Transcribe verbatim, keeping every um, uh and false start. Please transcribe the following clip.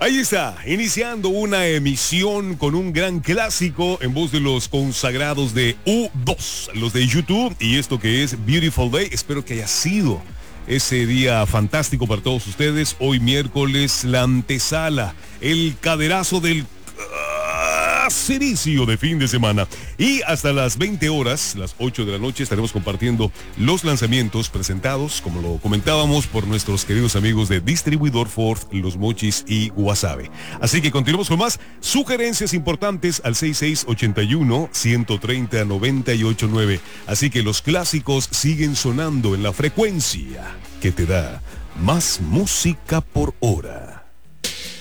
Ahí está, iniciando una emisión con un gran clásico en voz de los consagrados de U dos, los de YouTube, y esto que es Beautiful Day. Espero que haya sido ese día fantástico para todos ustedes. Hoy miércoles, la antesala, el caderazo del inicio de fin de semana, y hasta las veinte horas, las ocho de la noche, estaremos compartiendo los lanzamientos presentados, como lo comentábamos, por nuestros queridos amigos de Distribuidor Ford, Los Mochis y Guasave. Así que continuamos con más sugerencias importantes al seis seis ocho uno, uno tres cero, nueve ocho nueve. Así que los clásicos siguen sonando en la frecuencia que te da más música por hora.